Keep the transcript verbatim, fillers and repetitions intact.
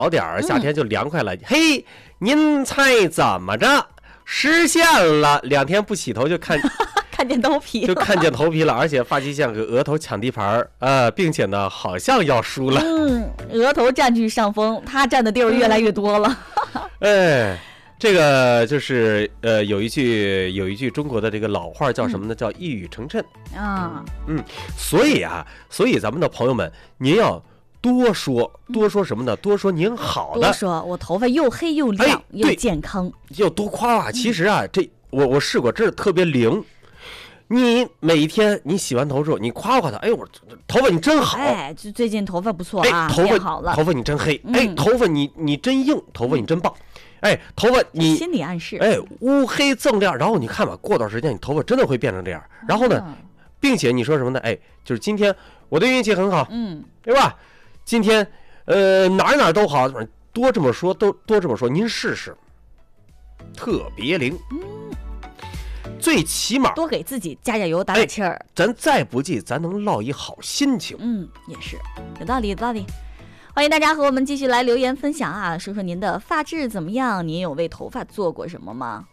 点儿，夏天就凉快了。嗯、嘿，您猜怎么着？实现了，两天不洗头就看看见头皮， 就看见头皮了，而且发际线和额头抢地盘呃，并且呢，好像要输了。 嗯，额头占据上风，他占的地儿越来越多了。 哎。这个就是呃，有一句有一句中国的这个老话叫什么呢？嗯、叫一语成谶啊。 嗯，所以啊，所以咱们的朋友们，您要多说多说什么呢？多说您好的， 多说我头发又黑又亮、哎、又健康， 要多夸啊。其实啊，这我我试过，这是特别灵。你每一天你洗完头之后，你夸夸他，哎，我头发你真好， 哎，最近头发不错啊， 哎、头发好了， 头发你真黑， 嗯、 哎，头发你你真硬，头发你真棒。哎，头发你心理暗示， 哎，乌黑锃亮，然后你看吧，过段时间你头发真的会变成这样。然后呢，啊、并且你说什么呢？哎，就是今天我的运气很好， 嗯， 对吧？今天呃哪哪都好，多这么说，都多这么说，您试试，特别灵。 嗯， 最起码多给自己加加油，打打气儿、哎。 咱再不济，咱能落一好心情。 嗯，也是有道理，有道理。欢迎大家和我们继续来留言分享啊，说说您的发质怎么样？您有为头发做过什么吗？